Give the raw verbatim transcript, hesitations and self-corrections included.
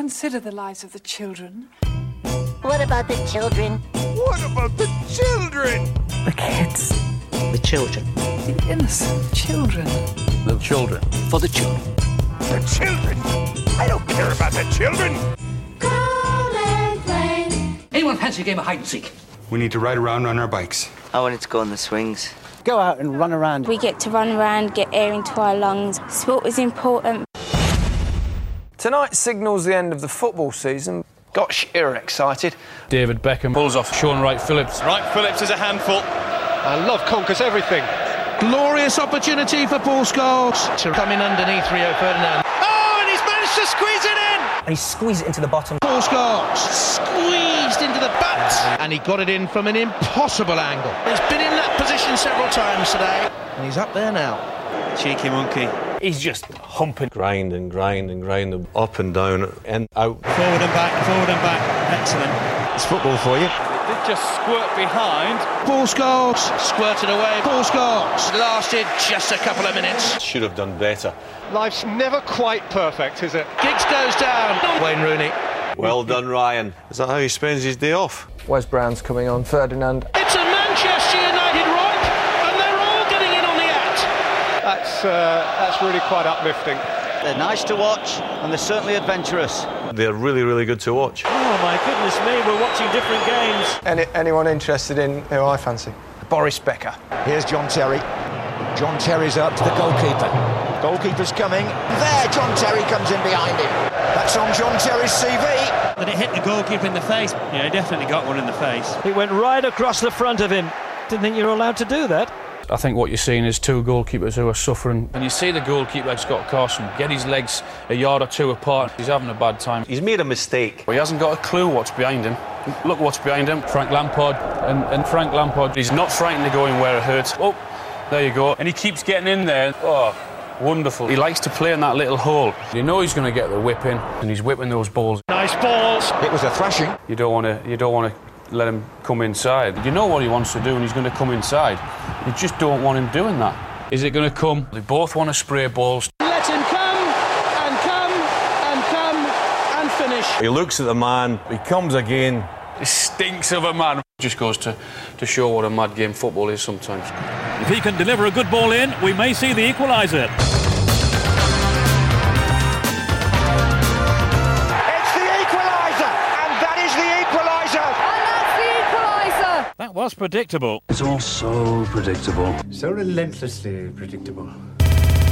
consider the lives of the children. What about the children? What about the children? The kids. The children. The innocent children. The children. For the children. The children? I don't care about the children. Come and play. Anyone fancy a game of hide and seek? We need to ride around on our bikes. I wanted to go on the swings. Go out and run around. We get to run around, get air into our lungs. Sport is important. Tonight signals the end of the football season. Got Shearer excited. David Beckham pulls off Sean Wright-Phillips. Wright-Phillips is a handful. And love conquers everything. Glorious opportunity for Paul Scholes to come in underneath Rio Ferdinand. Oh, and he's managed to squeeze it in! And he squeezed it into the bottom. Paul Scholes squeezed into the butt. And he got it in from an impossible angle. He's been in that position several times today. And he's up there now. Cheeky monkey. He's just humping. Grind and grind and grind, up and down and out. Forward and back, forward and back. Excellent. It's football for you. It did just squirt behind. Paul Scholes squirted away. Paul Scholes lasted just a couple of minutes. Should have done better. Life's never quite perfect, is it? Giggs goes down. Wayne Rooney. Well done, Ryan. Is that how he spends his day off? Wes Brown's coming on. Ferdinand. It's a Manchester United rock, and they're all getting in on the act. That's uh, that's really quite uplifting. They're nice to watch, and they're certainly adventurous. They're really, really good to watch. Oh, my goodness me, we're watching different games. Any, anyone interested in who I fancy? Boris Becker. Here's John Terry. John Terry's up to the goalkeeper. Goalkeeper's coming. There, John Terry comes in behind him. That's on John Terry's C V. Did it hit the goalkeeper in the face? Yeah, he definitely got one in the face. It went right across the front of him. Didn't think you were allowed to do that. I think what you're seeing is two goalkeepers who are suffering. And you see the goalkeeper, Scott Carson, get his legs a yard or two apart. He's having a bad time. He's made a mistake. He hasn't got a clue what's behind him. Look what's behind him. Frank Lampard. And, and Frank Lampard, he's not frightened of going where it hurts. Oh, there you go. And he keeps getting in there. Oh, wonderful. He likes to play in that little hole. You know he's going to get the whip in, and he's whipping those balls. Nice balls. It was a thrashing. You don't want to. You don't want to let him come inside. You know what he wants to do, and he's going to come inside. You just don't want him doing that. Is it going to come? They both want to spray balls. Let him come and come and come and finish. He looks at the man. He comes again. He stinks of a man. Just goes to, to show what a mad game football is sometimes. If he can deliver a good ball in, we may see the equaliser. That was predictable. It's all so predictable. So relentlessly predictable.